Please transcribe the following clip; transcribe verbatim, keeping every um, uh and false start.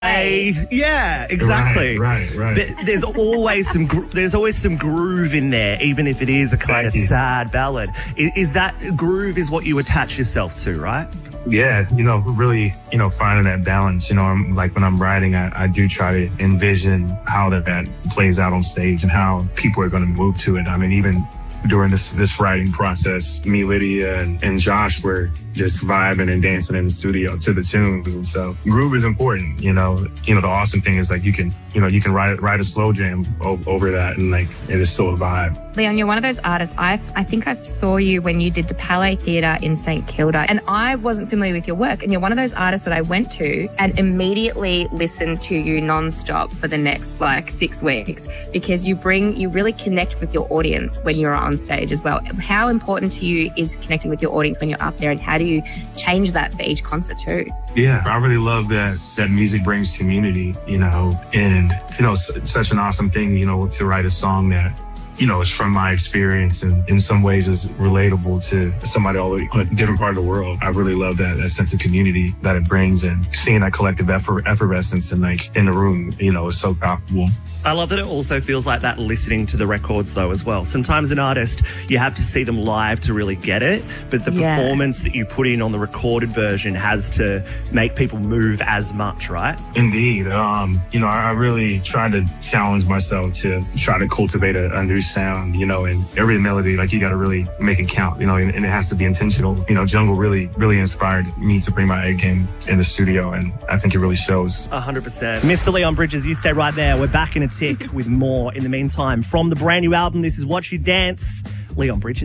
Hey, yeah, exactly. Right, right, right. But there's always some gro- there's always some groove in there, even if it is a kind Thank of you. sad ballad. Is, is that groove is what you attach yourself to, right? Yeah, you know, really, you know, finding that balance. You know, I'm like when I'm writing, I, I do try to envision how that, that plays out on stage and how people are going to move to it. I mean, even during this this writing process, me, Lydia, and, and Josh were just vibing and dancing in the studio to the tunes. And so groove is important, you know. You know, the awesome thing is like you can, you know, you can write write a slow jam o- over that and like it is still a vibe. Leon, you're one of those artists. I I think I saw you when you did the Palais Theatre in St Kilda, and I wasn't familiar with your work. And you're one of those artists that I went to and immediately listened to you nonstop for the next like six weeks because you bring you really connect with your audience when you're on stage as well. How important to you is connecting with your audience when you're up there, and how do you change that for each concert too? Yeah, I really love that that music brings community, you know, and, you know, s- such an awesome thing, you know, to write a song that, you know, is from my experience and in some ways is relatable to somebody all the way on a different part of the world. I really love that, that sense of community that it brings, and seeing that collective effer- effervescence and like in the room, you know, is so palpable. I love that it also feels like that listening to the records though as well. Sometimes an artist, you have to see them live to really get it, but the Yeah. performance that you put in on the recorded version has to make people move as much, right? Indeed. Um, you know, I I really tried to challenge myself to try to cultivate a, a new sound, you know, and every melody, like you got to really make it count, you know, and, and it has to be intentional. You know, Jungle really, really inspired me to bring my A game in the studio, and I think it really shows. one hundred percent. Mister Leon Bridges, you stay right there. We're back in a tick with more in the meantime. From the brand new album, this is Watch You Dance, Leon Bridges.